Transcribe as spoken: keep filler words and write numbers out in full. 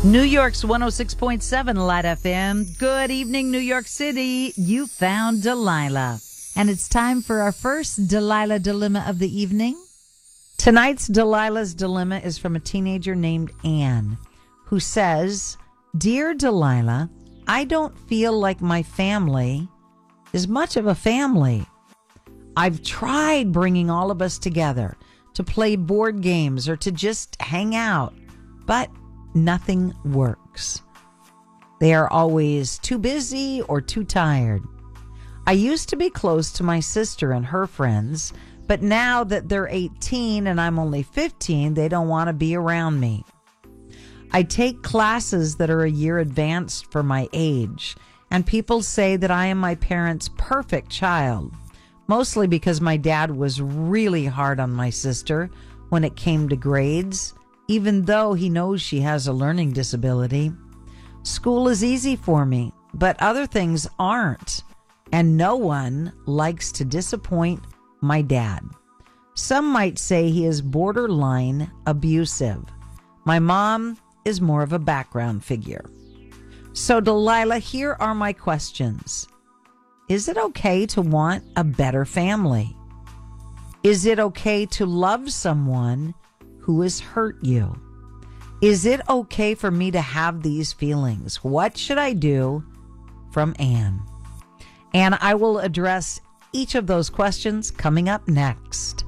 New York's one oh six point seven Light F M. Good evening, New York City. You found Delilah. And it's time for our first Delilah Dilemma of the evening. Tonight's Delilah's Dilemma is from a teenager named Anne, who says, "Dear Delilah, I don't feel like my family is much of a family. I've tried bringing all of us together to play board games or to just hang out, but nothing works. They are always too busy or too tired. I used to be close to my sister and her friends, but now that they're eighteen and I'm only fifteen, they don't want to be around me. I take classes that are a year advanced for my age, and people say that I am my parents' perfect child, mostly because my dad was really hard on my sister when it came to grades, even though he knows she has a learning disability. School is easy for me, but other things aren't, and no one likes to disappoint my dad. Some might say he is borderline abusive. My mom is more of a background figure. So, Delilah, here are my questions. Is it okay to want a better family? Is it okay to love someone who has hurt you? Is it okay for me to have these feelings? What should I do?" From Anne. And I will address each of those questions coming up next.